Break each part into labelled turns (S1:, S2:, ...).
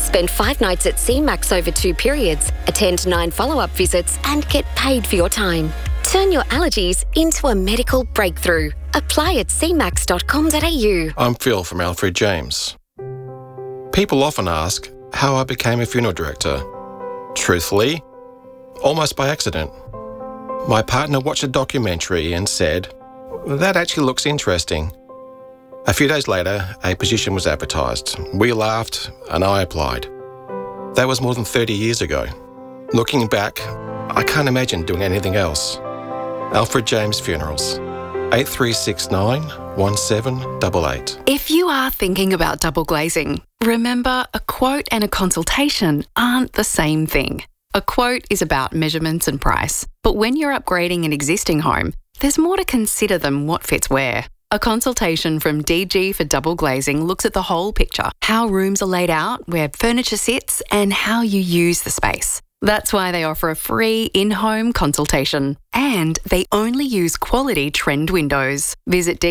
S1: Spend 5 nights at CMAX over 2 periods, attend 9 follow-up visits and get paid for your time. Turn your allergies into a medical breakthrough. Apply at cmax.com.au.
S2: I'm Phil from Alfred James. People often ask how I became a funeral director. Truthfully, almost by accident. My partner watched a documentary and said, "That actually looks interesting." A few days later, a position was advertised. We laughed and I applied. That was more than 30 years ago. Looking back, I can't imagine doing anything else. Alfred James Funerals, 8369 1788.
S3: If you are thinking about double glazing, remember a quote and a consultation aren't the same thing. A quote is about measurements and price, but when you're upgrading an existing home, there's more to consider than what fits where. A consultation from DG for Double Glazing looks at the whole picture, how rooms are laid out, where furniture sits, and how you use the space. That's why they offer a free in-home consultation. And they only use quality trend windows. Visit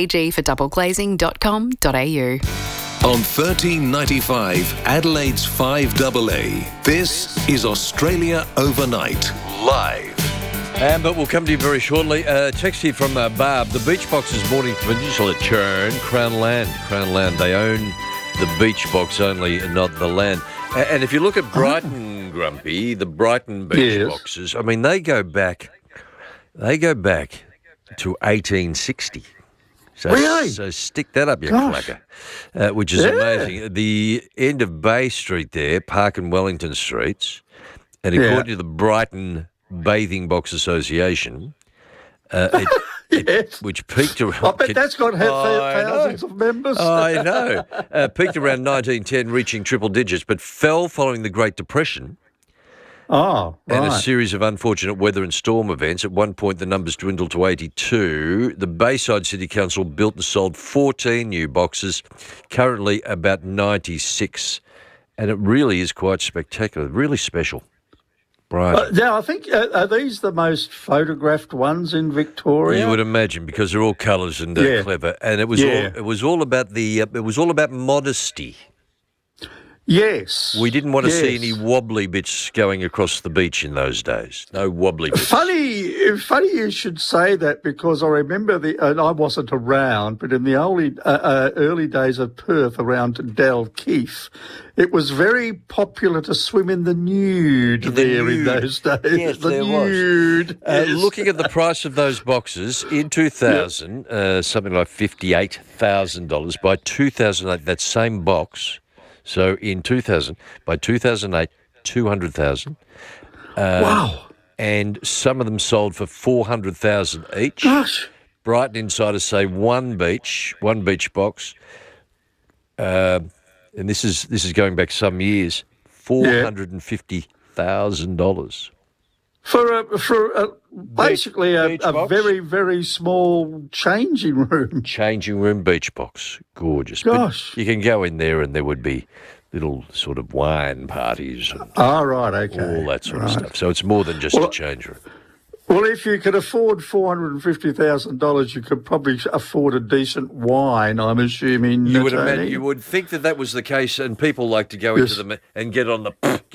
S3: dgfordoubleglazing.com.au.
S4: On 1395 Adelaide's 5AA, this is Australia Overnight, live.
S5: But we'll come to you very shortly. Text here from Barb. The beach box is Morning Peninsula churn, Crown Land. Crown Land, they own the beach box only, not the land. And if you look at Brighton, Grumpy, the Brighton beach boxes, I mean, they go back to 1860. So,
S6: really?
S5: So stick that up your clacker, which is amazing. The end of Bay Street there, Park and Wellington Streets, and according to the Brighton Bathing Box Association, which peaked around...
S6: I bet that's got thousands of members.
S5: I know. Peaked around 1910, reaching triple digits, but fell following the Great Depression.
S6: Oh, right.
S5: And a series of unfortunate weather and storm events. At one point, the numbers dwindled to 82. The Bayside City Council built and sold 14 new boxes, currently about 96. And it really is quite spectacular, really special. Right.
S6: Now, I think, are these the most photographed ones in Victoria?
S5: You would imagine, because they're all colours and clever. And it was all about modesty.
S6: Yes.
S5: We didn't want to see any wobbly bits going across the beach in those days. No wobbly bits.
S6: Funny you should say that, because I remember and I wasn't around, but in the early days of Perth around Dalkeith, it was very popular to swim in the nude in those days.
S5: Yes,
S6: the nude.
S5: Was. Looking at the price of those boxes in 2000, something like $58,000. By 2008, that same box. So in 2000, by 2008, 200,000.
S6: Wow!
S5: And some of them sold for 400,000 each.
S6: Gosh!
S5: Brighton insiders say one beach box, and this is going back some years, $450,000
S6: for basically a very, very small changing room.
S5: Changing room beach box, gorgeous.
S6: Gosh,
S5: but you can go in there and there would be little sort of wine parties. And
S6: right, okay,
S5: all that sort of stuff. So it's more than just a change room.
S6: Well, if you could afford $450,000, you could probably afford a decent wine, I'm assuming.
S5: You would imagine, you would think that was the case, and people like to go into them and get on the.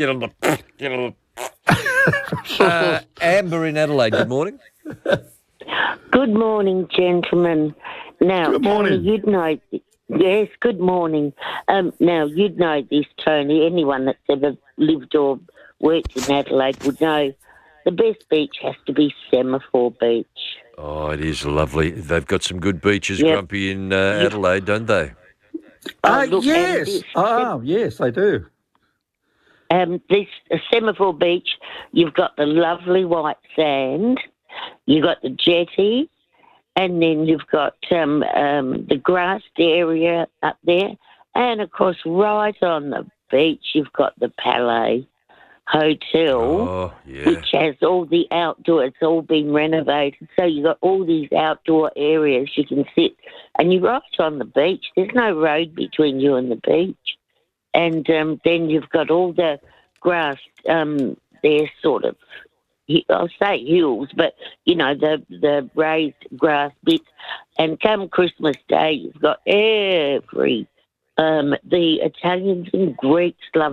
S5: Amber in Adelaide, good morning.
S7: Good morning, gentlemen. Now,
S6: good morning.
S7: Tony, you'd know. Yes, good morning. Now, you'd know this, Tony. Anyone that's ever lived or worked in Adelaide would know the best beach has to be Semaphore Beach.
S5: Oh, it is lovely. They've got some good beaches, Grumpy, in Adelaide, don't they?
S6: Yes. Yes, they do.
S7: This Semaphore Beach, you've got the lovely white sand, you've got the jetty, and then you've got the grassed area up there, and of course right on the beach you've got the Palais Hotel, which has all the outdoor, it's all been renovated, so you've got all these outdoor areas you can sit, and you're right on the beach, there's no road between you and the beach. And then you've got all the grass, they're sort of, I'll say hills, but, you know, the raised grass bits. And come Christmas Day, you've got the Italians and Greeks love